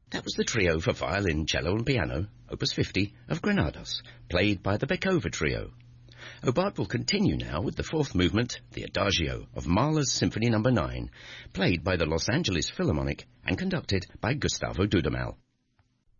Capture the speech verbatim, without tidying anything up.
That was the trio for violin, cello and piano, Opus fifty, of Granados, played by the Bekova Trio. Hobart will continue now with the fourth movement, the Adagio of Mahler's Symphony number nine, played by the Los Angeles Philharmonic and conducted by Gustavo Dudamel.